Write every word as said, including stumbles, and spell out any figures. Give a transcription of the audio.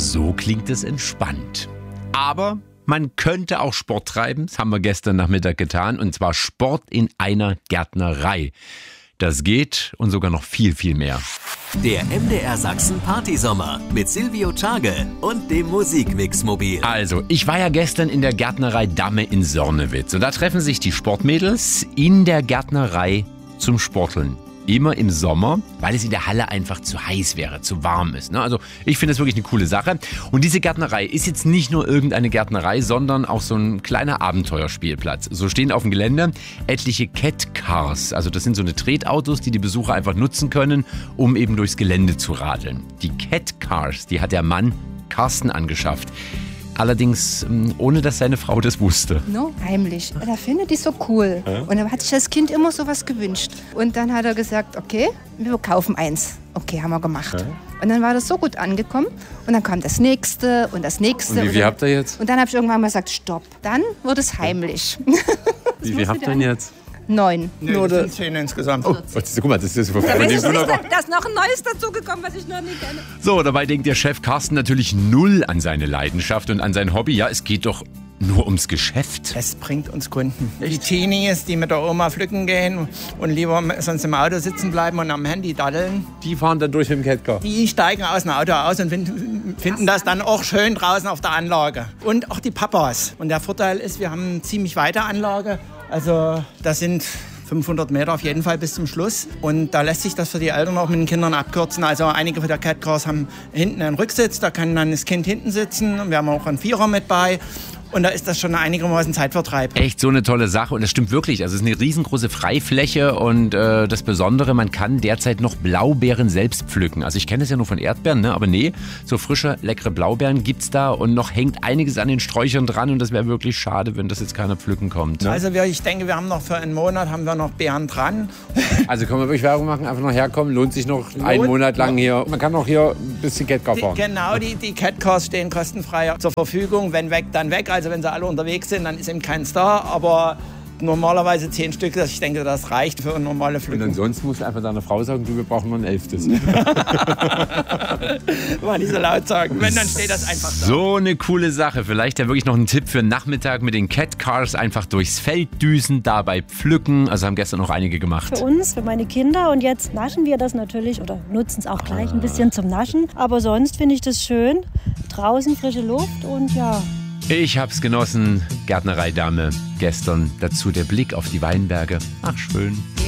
so klingt es entspannt. Aber man könnte auch Sport treiben. Das haben wir gestern Nachmittag getan. Und zwar Sport in einer Gärtnerei. Das geht und sogar noch viel, viel mehr. Der M D R Sachsen Partysommer mit Silvio Tschage und dem Musikmix-Mobil. Also, ich war ja gestern in der Gärtnerei Damme in Sörnewitz. Und da treffen sich die Sportmädels in der Gärtnerei zum Sporteln. Immer im Sommer, weil es in der Halle einfach zu heiß wäre, zu warm ist. Ne? Also ich finde es wirklich eine coole Sache. Und diese Gärtnerei ist jetzt nicht nur irgendeine Gärtnerei, sondern auch so ein kleiner Abenteuerspielplatz. So stehen auf dem Gelände etliche Cat Cars. Also das sind so eine Tretautos, die die Besucher einfach nutzen können, um eben durchs Gelände zu radeln. Die Cat Cars, die hat der Mann Carsten angeschafft. Allerdings ohne, dass seine Frau das wusste. No, heimlich. Er findet die so cool. Ja? Und dann hat sich das Kind immer sowas gewünscht. Und dann hat er gesagt, okay, wir kaufen eins. Okay, haben wir gemacht. Ja? Und dann war das so gut angekommen. Und dann kam das nächste und das nächste. Und wie viel habt ihr jetzt? Und dann habe ich irgendwann mal gesagt, stopp. Dann wurde es heimlich. Wie viel habt ihr denn jetzt? Neun. Nee, das sind zehn insgesamt. Oh, guck mal, das ist so da ist, noch da ist noch ein neues dazugekommen, was ich noch nicht kenne. So, dabei denkt der Chef Carsten natürlich null an seine Leidenschaft und an sein Hobby. Ja, es geht doch nur ums Geschäft. Es bringt uns Kunden. Die Teenies, die mit der Oma pflücken gehen und lieber sonst im Auto sitzen bleiben und am Handy daddeln. Die fahren dann durch mit dem Catcar. Die steigen aus dem Auto aus und finden, finden das dann auch schön draußen auf der Anlage. Und auch die Papas. Und der Vorteil ist, wir haben eine ziemlich weite Anlage. Also das sind fünfhundert Meter auf jeden Fall bis zum Schluss. Und da lässt sich das für die Eltern auch mit den Kindern abkürzen. Also einige der Cat Cars haben hinten einen Rücksitz, da kann dann das Kind hinten sitzen. Wir haben auch einen Vierer mit bei. Und da ist das schon einigermaßen Zeitvertreib. Echt so eine tolle Sache und das stimmt wirklich. Also es ist eine riesengroße Freifläche und äh, das Besondere, man kann derzeit noch Blaubeeren selbst pflücken. Also ich kenne es ja nur von Erdbeeren, ne? Aber nee, so frische, leckere Blaubeeren gibt's da und noch hängt einiges an den Sträuchern dran und das wäre wirklich schade, wenn das jetzt keiner pflücken kommt. Ne? Also wir, ich denke, wir haben noch für einen Monat haben wir noch Beeren dran. Also können wir wirklich Werbung machen, einfach noch herkommen, lohnt sich noch lohnt einen Monat lang hier. Man kann auch hier ein bisschen Catcar fahren. Die, genau, die, die Cat Cars stehen kostenfrei zur Verfügung. Wenn weg, dann weg. Also wenn sie alle unterwegs sind, dann ist eben keins da, aber normalerweise zehn Stück, ich denke, das reicht für eine normale Pflückung. Und ansonsten muss einfach deine Frau sagen, du, wir brauchen nur ein Elftes. Mal nicht so laut sagen, wenn, dann steht das einfach da. So eine coole Sache, vielleicht ja wirklich noch ein Tipp für Nachmittag mit den Cat Cars, einfach durchs Feld düsen, dabei pflücken, also haben gestern noch einige gemacht. Für uns, für meine Kinder und jetzt naschen wir das natürlich oder nutzen es auch gleich ein bisschen zum Naschen, aber sonst finde ich das schön, draußen frische Luft und ja. Ich hab's genossen, Gärtnerei Damme gestern, dazu der Blick auf die Weinberge. Ach, schön.